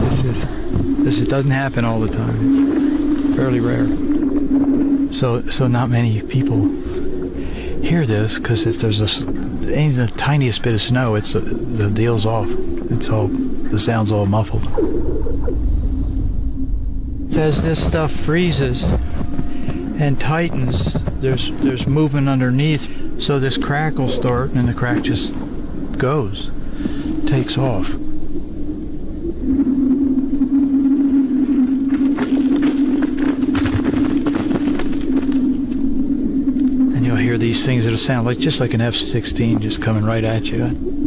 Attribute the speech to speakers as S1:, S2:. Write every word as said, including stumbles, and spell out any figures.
S1: This is this doesn't happen all the time. It's fairly rare. So so not many people hear this, because if there's a any the tiniest bit of snow, it's uh, the deal's off. It's all the sound's all muffled. As this stuff freezes and tightens, there's there's movement underneath, so this crack will start, and the crack just goes, takes off. And you'll hear these things that'll sound like just like an F sixteen just coming right at you.